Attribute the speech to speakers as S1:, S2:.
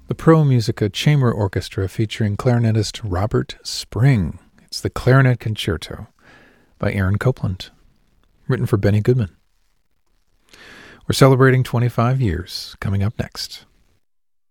S1: the Pro Musica Chamber Orchestra featuring clarinetist Robert Spring. It's the Clarinet Concerto by Aaron Copland, written for Benny Goodman. We're celebrating 25 years coming up next.